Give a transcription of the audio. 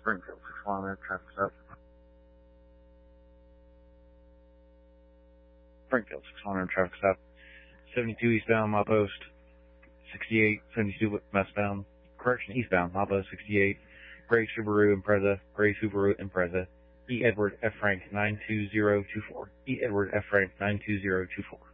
Springfield, 6 kilometer, traffic stop. Springfield, 6 kilometer, traffic stop. 72 eastbound, mile post 68, 72 westbound, eastbound, mile post 68, Gray Subaru Impreza, E. Edward F. Frank 92024, E. Edward F. Frank 92024.